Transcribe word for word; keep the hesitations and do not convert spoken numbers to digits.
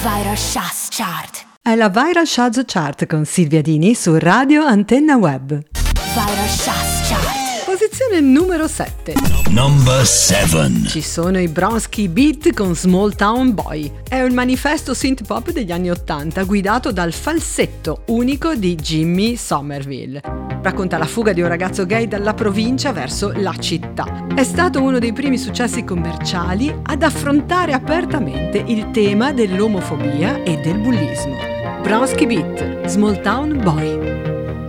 Viral Shots Chart. È la Viral Shots Chart con Silvia Dini su Radio Antenna Web. Viral Shots Chart. Posizione numero sette. Number seven. Ci sono i Bronski Beat con Small Town Boy. È un manifesto synth pop degli anni ottanta guidato dal falsetto unico di Jimmy Somerville. Racconta la fuga di un ragazzo gay dalla provincia verso la città. È stato uno dei primi successi commerciali ad affrontare apertamente il tema dell'omofobia e del bullismo. Bronski Beat, Small Town Boy.